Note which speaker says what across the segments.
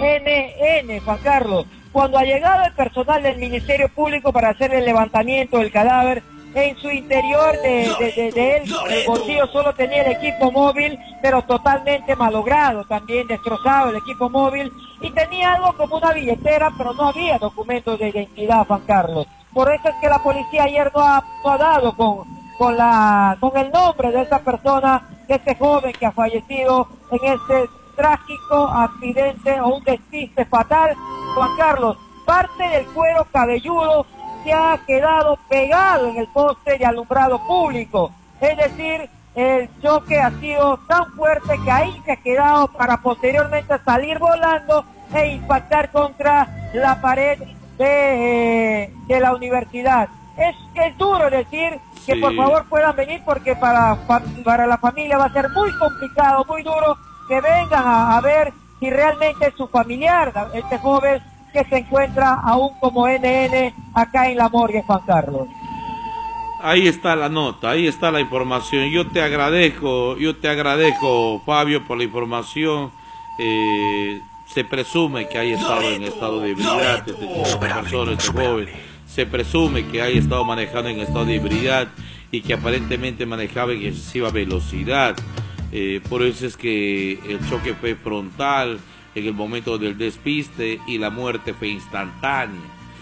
Speaker 1: NN, Juan Carlos. Cuando ha llegado el personal del Ministerio Público para hacer el levantamiento del cadáver, en su interior de él, el bolsillo solo tenía el equipo móvil, pero totalmente malogrado, también destrozado el equipo móvil, y tenía algo como una billetera, pero no había documentos de identidad, Juan Carlos. Por eso es que la policía ayer no ha dado con el nombre de esa persona, de este joven que ha fallecido en este trágico accidente o un despiste fatal. Juan Carlos, parte del cuero cabelludo se ha quedado pegado en el poste de alumbrado público, es decir, el choque ha sido tan fuerte que ahí se ha quedado para posteriormente salir volando e impactar contra la pared de la universidad. Es duro decir que sí, por favor puedan venir, porque para la familia va a ser muy complicado, muy duro que vengan a ver si realmente es su familiar, este joven que se encuentra aún como NN acá en la morgue, Juan Carlos.
Speaker 2: Ahí está la nota, ahí está la información. Yo te agradezco, Fabio, por la información. Se presume que haya estado en estado de ebriedad este joven. Se presume que haya estado manejando en estado de ebriedad y que aparentemente manejaba en excesiva velocidad. Por eso es que el choque fue frontal en el momento del despiste y la muerte fue instantánea.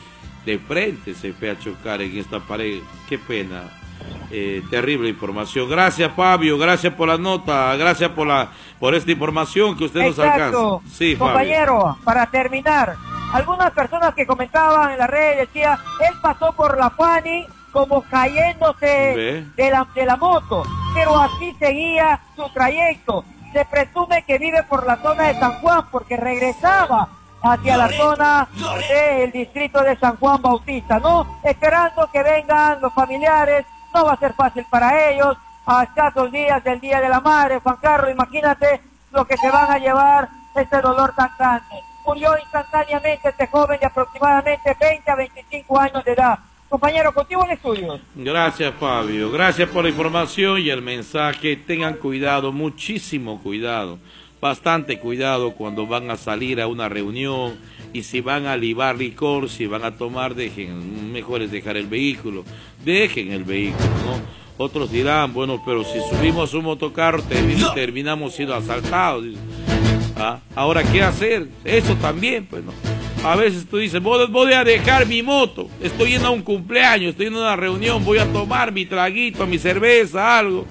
Speaker 2: De frente se fue a chocar en esta pared. Qué pena. Terrible información. Gracias, Fabio, gracias por la nota, gracias por esta información que usted nos alcanza. Sí,
Speaker 1: compañero,
Speaker 2: Fabio.
Speaker 1: Para terminar, algunas personas que comentaban en la red decían, él pasó por la Fanny como cayéndose de la moto, pero así seguía su trayecto. Se presume que vive por la zona de San Juan porque regresaba hacia la zona del distrito de San Juan Bautista, ¿no? Esperando que vengan los familiares. No va a ser fácil para ellos, a escasos días del Día de la Madre, Juan Carlos, imagínate lo que se van a llevar, este dolor tan grande. Murió instantáneamente este joven de aproximadamente 20 a 25 años de edad. Compañero, contigo en estudios.
Speaker 2: Gracias, Fabio, gracias por la información y el mensaje. Tengan cuidado, muchísimo cuidado, bastante cuidado cuando van a salir a una reunión. Y si van a libar licor, si van a tomar, mejor es dejar el vehículo. Dejen el vehículo, ¿no? Otros dirán, bueno, pero si subimos un motocarro terminamos siendo asaltados. ¿Ah? Ahora, ¿qué hacer? Eso también, pues, ¿no? A veces tú dices, voy a dejar mi moto, estoy yendo a un cumpleaños, estoy en una reunión, voy a tomar mi traguito, mi cerveza, algo.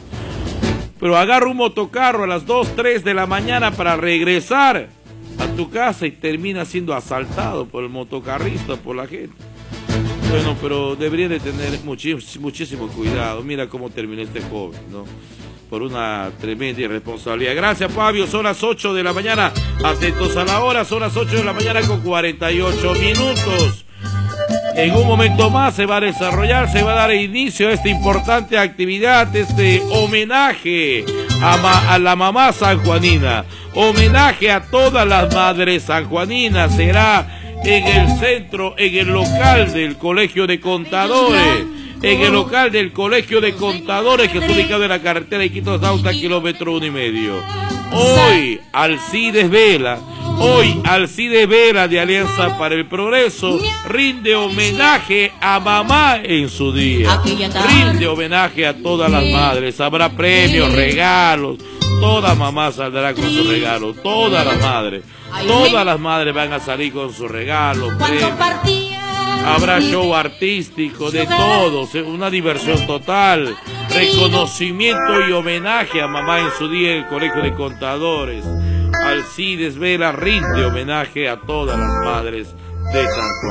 Speaker 2: Pero agarro un motocarro a las 2, 3 de la mañana para regresar a tu casa y termina siendo asaltado por el motocarrista, por la gente. Bueno, pero debería de tener muchísimo cuidado. Mira cómo terminó este joven, ¿no? Por una tremenda irresponsabilidad. Gracias, Fabio. Son las 8 de la mañana. Atentos a la hora. Son las 8 de la mañana con 48 minutos. En un momento más se va a desarrollar, se va a dar inicio a esta importante actividad, este homenaje a la mamá sanjuanina. Homenaje a todas las madres sanjuaninas. Será en el centro, en el local del Colegio de Contadores. En el local del Colegio de Contadores, que está ubicado en la carretera de Iquitos-Sauta, kilómetro 1,5. Hoy, Alcides Vela de Alianza para el Progreso rinde homenaje a mamá en su día. Rinde homenaje a todas las madres. Habrá premios, regalos. Toda mamá saldrá con su regalo. Todas las madres van a salir con su regalo. Habrá show artístico de todos, una diversión total, reconocimiento y homenaje a mamá en su día en el Colegio de Contadores. Alcides Vela rinde homenaje a todas las madres de San Juan.